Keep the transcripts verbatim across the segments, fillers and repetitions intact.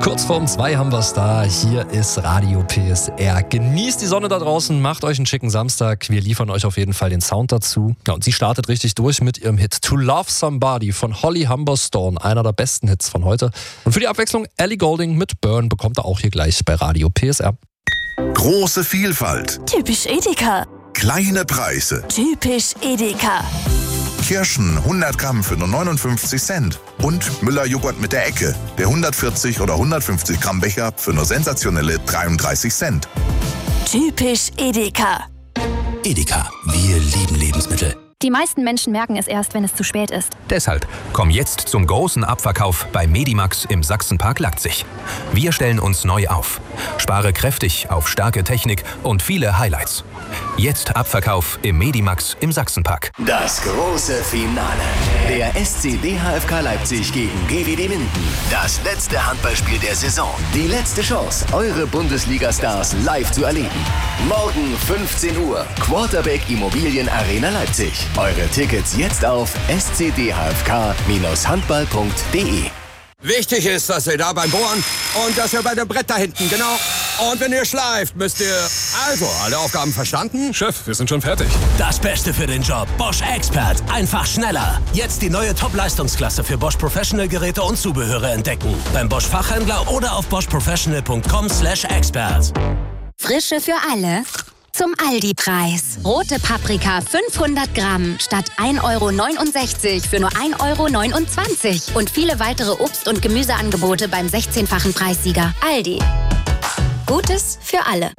Kurz vorm zwei haben wir es da. Hier ist Radio P S R. Genießt die Sonne da draußen, macht euch einen schicken Samstag. Wir liefern euch auf jeden Fall den Sound dazu. Ja, und sie startet richtig durch mit ihrem Hit To Love Somebody von Holly Humberstone, einer der besten Hits von heute. Und für die Abwechslung Ellie Goulding mit Burn bekommt ihr auch hier gleich bei Radio P S R. Große Vielfalt. Typisch Edeka. Kleine Preise. Typisch Edeka. Kirschen hundert Gramm für nur neunundfünfzig Cent. Und Müller-Joghurt mit der Ecke. Der hundertvierzig oder hundertfünfzig Gramm Becher für nur sensationelle dreiunddreißig Cent. Typisch Edeka. Edeka, wir lieben Lebensmittel. Die meisten Menschen merken es erst, wenn es zu spät ist. Deshalb komm jetzt zum großen Abverkauf bei Medimax im Sachsenpark Leipzig. Wir stellen uns neu auf. Spare kräftig auf starke Technik und viele Highlights. Jetzt Abverkauf im Medimax im Sachsenpark. Das große Finale. Der S C D H F K Leipzig gegen G W D Minden. Das letzte Handballspiel der Saison. Die letzte Chance, eure Bundesliga-Stars live zu erleben. Morgen fünfzehn Uhr. Quarterback Immobilien Arena Leipzig. Eure Tickets jetzt auf s c d h f k Bindestrich handball punkt d e. Wichtig ist, dass ihr da beim Bohren und dass ihr bei dem Brett da hinten, genau. Und wenn ihr schleift, müsst ihr... Also, alle Aufgaben verstanden? Chef, wir sind schon fertig. Das Beste für den Job. Bosch Expert. Einfach schneller. Jetzt die neue Top-Leistungsklasse für Bosch Professional-Geräte und Zubehöre entdecken. Beim Bosch Fachhändler oder auf bosch professional punkt com slash expert. Frische für alle zum Aldi-Preis. Rote Paprika fünfhundert Gramm statt ein Euro neunundsechzig für nur ein Euro neunundzwanzig. Und viele weitere Obst- und Gemüseangebote beim sechzehnfachen Preissieger. Aldi. Gutes für alle.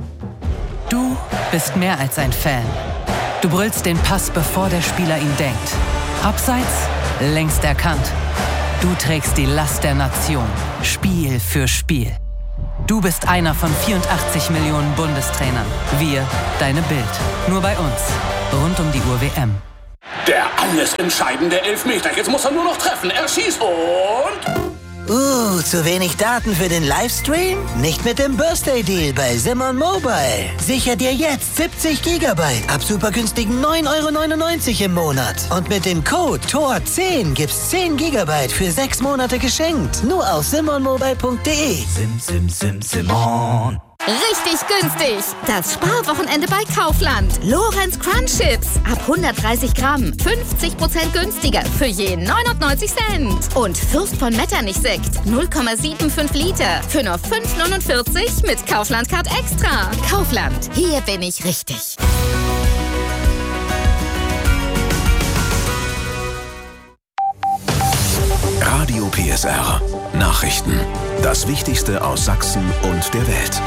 Du bist mehr als ein Fan. Du brüllst den Pass, bevor der Spieler ihn denkt. Abseits längst erkannt. Du trägst die Last der Nation. Spiel für Spiel. Du bist einer von vierundachtzig Millionen Bundestrainern. Wir, deine Bild. Nur bei uns. Rund um die Uhr W M. Der alles entscheidende Elfmeter. Jetzt muss er nur noch treffen. Er schießt und... Uh, zu wenig Daten für den Livestream? Nicht mit dem Birthday-Deal bei Simon Mobile. Sicher dir jetzt siebzig Gigabyte ab super günstigen neun Euro neunundneunzig im Monat. Und mit dem Code T O R zehn gibt's zehn Gigabyte für sechs Monate geschenkt. Nur auf simon mobile punkt d e. Sim, sim, sim, Simon. Richtig günstig. Das Sparwochenende bei Kaufland. Lorenz Crunch Chips. Ab hundertdreißig Gramm. fünfzig Prozent günstiger. Für je neunundneunzig Cent. Und Fürst von Metternich Sekt. null Komma fünfundsiebzig Liter. Für nur fünf neunundvierzig mit Kaufland Card Extra. Kaufland. Hier bin ich richtig. Radio P S R. Nachrichten. Das Wichtigste aus Sachsen und der Welt.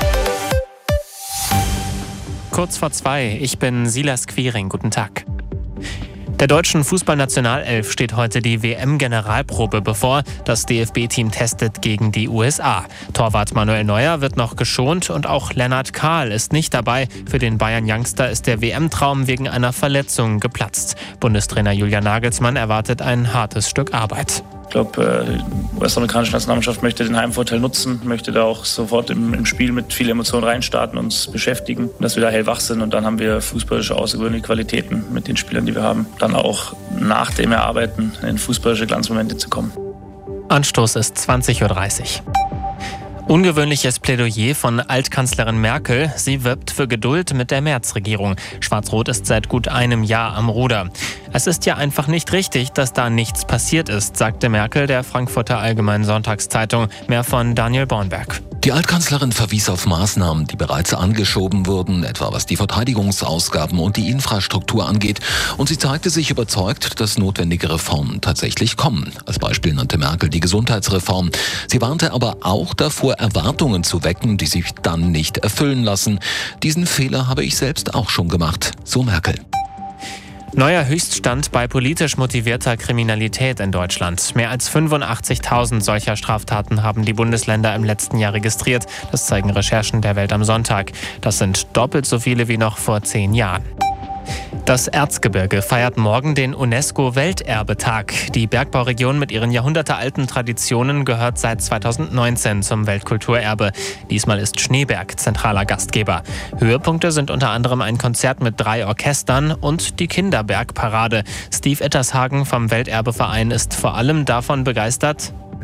Kurz vor zwei, ich bin Silas Quiring. Guten Tag. Der deutschen Fußballnationalelf steht heute die W M-Generalprobe bevor. Das D F B-Team testet gegen die U S A. Torwart Manuel Neuer wird noch geschont und auch Lennart Kahl ist nicht dabei. Für den Bayern-Youngster ist der W M-Traum wegen einer Verletzung geplatzt. Bundestrainer Julian Nagelsmann erwartet ein hartes Stück Arbeit. Ich glaube, die U S-amerikanische Nationalmannschaft möchte den Heimvorteil nutzen, möchte da auch sofort im, im Spiel mit viel Emotion reinstarten, uns beschäftigen, dass wir da hellwach sind und dann haben wir fußballische außergewöhnliche Qualitäten mit den Spielern, die wir haben, dann auch nach dem Erarbeiten in fußballische Glanzmomente zu kommen. Anstoß ist zwanzig Uhr dreißig. Ungewöhnliches Plädoyer von Altkanzlerin Merkel. Sie wirbt für Geduld mit der Merz-Regierung. Schwarz-Rot ist seit gut einem Jahr am Ruder. Es ist ja einfach nicht richtig, dass da nichts passiert ist, sagte Merkel der Frankfurter Allgemeinen Sonntagszeitung. Mehr von Daniel Bornberg. Die Altkanzlerin verwies auf Maßnahmen, die bereits angeschoben wurden, etwa was die Verteidigungsausgaben und die Infrastruktur angeht. Und sie zeigte sich überzeugt, dass notwendige Reformen tatsächlich kommen. Als Beispiel nannte Merkel die Gesundheitsreform. Sie warnte aber auch davor, Erwartungen zu wecken, die sich dann nicht erfüllen lassen. Diesen Fehler habe ich selbst auch schon gemacht, so Merkel. Neuer Höchststand bei politisch motivierter Kriminalität in Deutschland. Mehr als fünfundachtzigtausend solcher Straftaten haben die Bundesländer im letzten Jahr registriert. Das zeigen Recherchen der Welt am Sonntag. Das sind doppelt so viele wie noch vor zehn Jahren. Das Erzgebirge feiert morgen den UNESCO-Welterbetag. Die Bergbauregion mit ihren jahrhundertealten Traditionen gehört seit zweitausendneunzehn zum Weltkulturerbe. Diesmal ist Schneeberg zentraler Gastgeber. Höhepunkte sind unter anderem ein Konzert mit drei Orchestern und die Kinderbergparade. Steve Ettershagen vom Welterbeverein ist vor allem davon begeistert: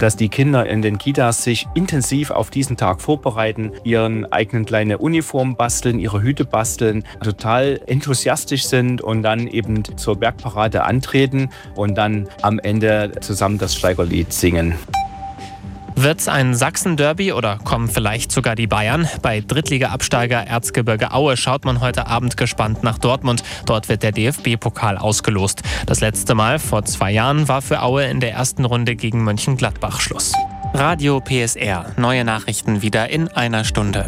dass die Kinder in den Kitas sich intensiv auf diesen Tag vorbereiten, ihren eigenen kleine Uniform basteln, ihre Hüte basteln, total enthusiastisch sind und dann eben zur Bergparade antreten und dann am Ende zusammen das Steigerlied singen. Wird's ein Sachsen-Derby oder kommen vielleicht sogar die Bayern? Bei Drittliga-Absteiger Erzgebirge Aue schaut man heute Abend gespannt nach Dortmund. Dort wird der D F B-Pokal ausgelost. Das letzte Mal, vor zwei Jahren, war für Aue in der ersten Runde gegen Mönchengladbach Schluss. Radio P S R. Neue Nachrichten wieder in einer Stunde.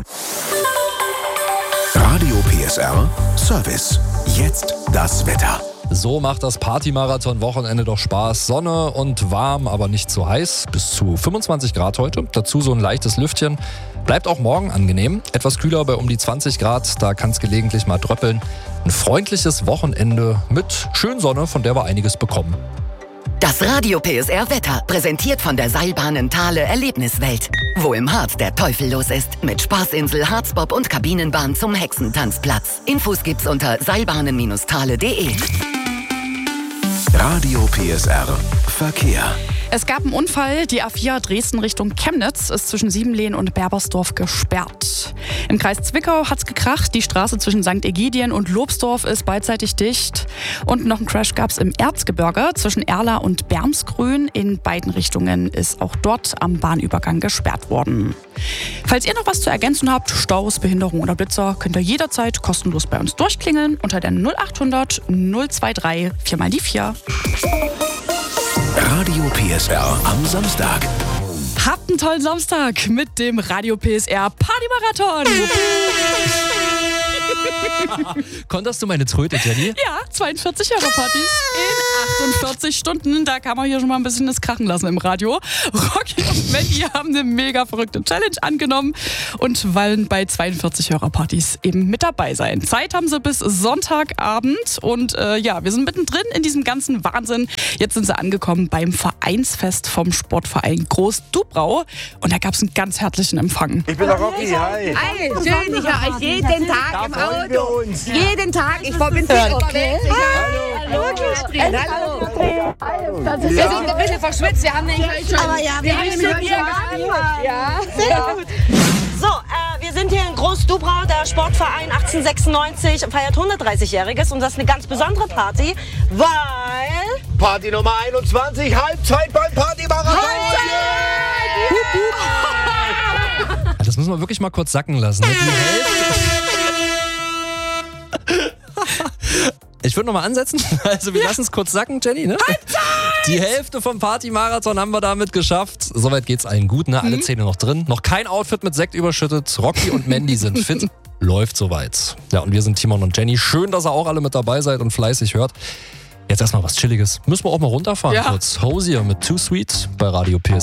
Radio P S R Service. Jetzt das Wetter. So macht das Partymarathon-Wochenende doch Spaß. Sonne und warm, aber nicht zu heiß. Bis zu fünfundzwanzig Grad heute. Dazu so ein leichtes Lüftchen. Bleibt auch morgen angenehm. Etwas kühler bei um die zwanzig Grad. Da kann es gelegentlich mal dröppeln. Ein freundliches Wochenende mit schön Sonne, von der wir einiges bekommen. Das Radio P S R Wetter, präsentiert von der Seilbahn Thale Erlebniswelt. Wo im Harz der Teufel los ist. Mit Spaßinsel, Harzbob und Kabinenbahn zum Hexentanzplatz. Infos gibt's unter seilbahnen Bindestrich thale punkt de. Radio P S R Verkehr. Es gab einen Unfall. Die A vier Dresden Richtung Chemnitz ist zwischen Siebenlehn und Berbersdorf gesperrt. Im Kreis Zwickau hat's gekracht. Die Straße zwischen Sankt Egidien und Lobsdorf ist beidseitig dicht. Und noch einen Crash gab's im Erzgebirge zwischen Erla und Bermsgrün. In beiden Richtungen ist auch dort am Bahnübergang gesperrt worden. Falls ihr noch was zu ergänzen habt, Staus, Behinderung oder Blitzer, könnt ihr jederzeit kostenlos bei uns durchklingeln unter der null achthundert null drei drei vier mal die vier. Radio P S R am Samstag. Habt einen tollen Samstag mit dem Radio P S R Partymarathon. Konntest du meine Tröte, Jenny? Ja, zweiundvierzig Euro-Partys in achtundvierzig Stunden. Da kann man hier schon mal ein bisschen das krachen lassen im Radio. Rocky und Mandy haben eine mega verrückte Challenge angenommen und wollen bei zweiundvierzig Euro-Partys eben mit dabei sein. Zeit haben sie bis Sonntagabend und äh, ja, wir sind mittendrin in diesem ganzen Wahnsinn. Jetzt sind sie angekommen beim Vereinsfest vom Sportverein Groß-Dubrau und da gab es einen ganz herzlichen Empfang. Ich bin der Rocky, hi. Hi, schön, ich höre euch jeden Tag im Auto. Jeden Tag, ich bin fit unterwegs. Hallo. Hallo. Hallo. Wir sind ein bisschen verschwitzt, wir haben nämlich schon... Aber ja, wir haben schon hier gespielt. Ja. Sehr gut. So, äh, wir sind hier in Groß-Dubrau, der Sportverein achtzehnhundertsechsundneunzig feiert hundertdreißigjähriges und das ist eine ganz besondere Party, weil... Party Nummer einundzwanzig, Halbzeit beim Partymarathon! Halbzeit! Das müssen wir wirklich mal kurz sacken lassen. Die Hälfte... Ich würde noch mal ansetzen. Also wir ja. lassen es kurz sacken, Jenny. Ne? Halbzeit! Die Hälfte vom Partymarathon haben wir damit geschafft. Soweit geht's allen gut, ne? Alle mhm. Zähne noch drin. Noch kein Outfit mit Sekt überschüttet. Rocky und Mandy sind fit. Läuft soweit. Ja, und wir sind Timon und Jenny. Schön, dass ihr auch alle mit dabei seid und fleißig hört. Jetzt erstmal was Chilliges. Müssen wir auch mal runterfahren ja. kurz. Hosier mit Too Sweet bei Radio P S R.